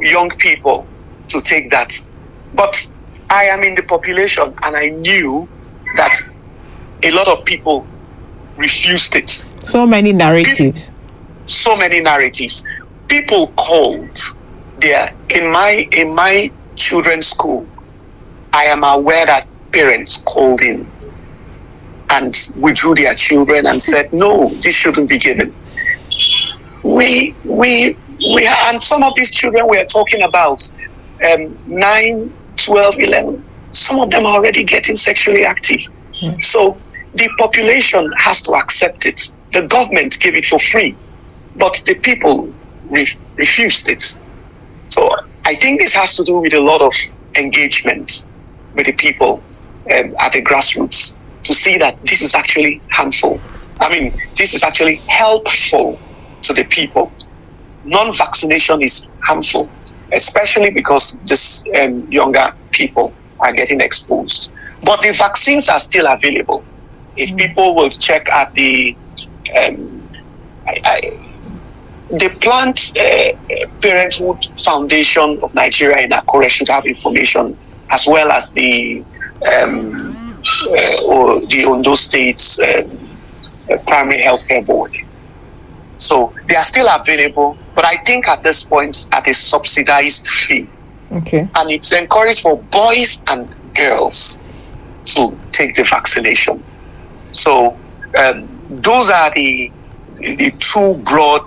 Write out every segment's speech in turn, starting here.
young people to take that. But I am in the population, and I knew that a lot of people refused it. So many narratives. People called there in my children's school. I am aware that parents called in and withdrew their children and said, no, this shouldn't be given. We and some of these children we are talking about, 9, 12, 11, some of them are already getting sexually active. So the population has to accept it. The government gave it for free, but the people refused it. So I think this has to do with a lot of engagement with the people at the grassroots to see that this is actually harmful. This is actually helpful to the people. Non-vaccination is harmful, especially because this younger people are getting exposed. But the vaccines are still available. If people will check at the Planned Parenthood Foundation of Nigeria in Akure should have information, as well as the Ondo State's Primary Healthcare Board. So they are still available, but I think at this point at a subsidized fee. Okay. And it's encouraged for boys and girls to take the vaccination. So those are the two broad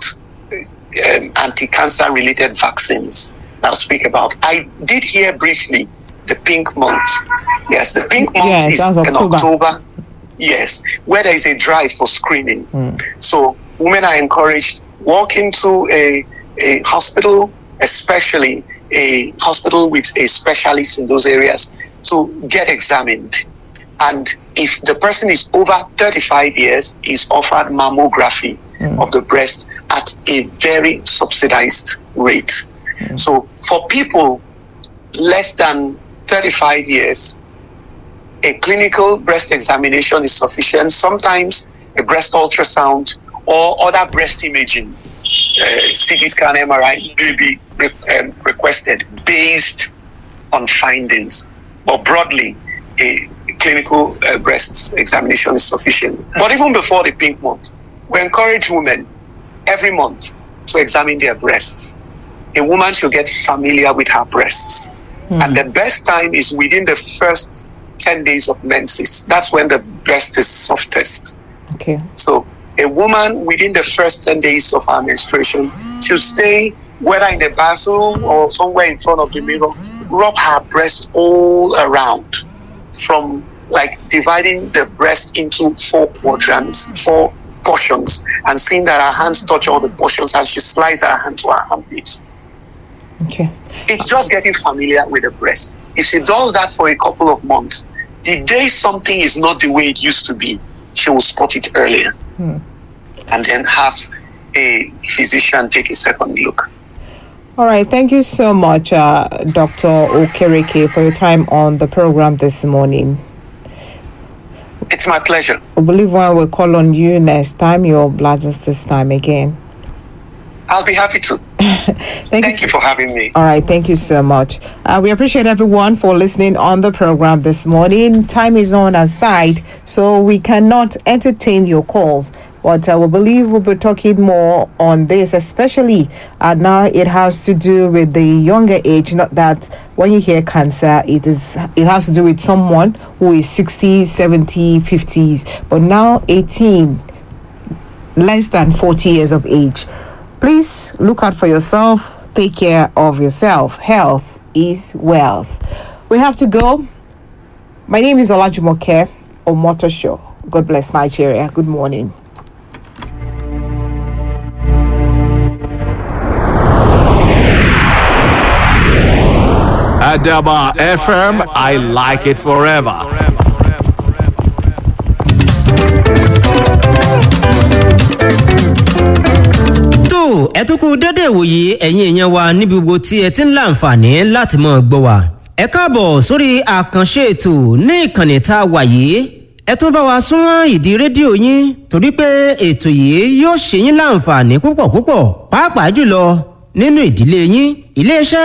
anti-cancer related vaccines that I'll speak about. I did hear briefly the pink month. Yes, the pink month is in October. Yes, where there is a drive for screening. So women are encouraged walk into a hospital, especially a hospital with a specialist in those areas, to get examined. And if the person is over 35 years, is offered mammography of the breast at a very subsidized rate. So for people less than 35 years, a clinical breast examination is sufficient. Sometimes a breast ultrasound or other breast imaging, CT scan, MRI, may be requested based on findings. But broadly, a clinical breast examination is sufficient. But even before the pink month, we encourage women every month to examine their breasts. A woman should get familiar with her breasts. And the best time is within the first 10 days of menses. That's when the breast is softest. Okay. So a woman within the first 10 days of her menstruation should stay, whether in the bathroom or somewhere in front of the mirror, rub her breast all around, from like dividing the breast into 4 quadrants, 4 portions, and seeing that her hands touch all the portions as she slides her hand to her armpits. Okay. It's just getting familiar with the breast. If she does that for a couple of months, the day something is not the way it used to be, she will spot it earlier. And then have a physician take a second look. All right. Thank you so much, Dr. Okereke, for your time on the program this morning. It's my pleasure. I believe when we'll call on you next time, you'll oblige us this time again. I'll be happy to. Thank you for having me. All right. Thank you so much. We appreciate everyone for listening on the program this morning. Time is on our side, so we cannot entertain your calls. But we believe we'll be talking more on this, especially now it has to do with the younger age. Not that when you hear cancer, it has to do with someone who is 60, 70, 50s. But now 18, less than 40 years of age. Please look out for yourself. Take care of yourself. Health is wealth. We have to go. My name is Olajumoke Omotosho. God bless Nigeria. Good morning. Adaba FM, I like it forever. ẹ tún kú dédé ìwòye ẹ̀yin èèyàn wa níbi gbogbo tí ẹ ti ń láǹfààní láti máa gbọ́ wa. ẹ káàbọ̀ sórí àkànṣe ètò ní ìkànnì tá a wà yìí. ẹ tún bá wa súnmọ́ ìdí rédíò yín torí pé ètò yìí yóò ṣe yín láǹfààní púpọ̀ pàápàá jùlọ nínú ìdílé yín. iléeṣẹ́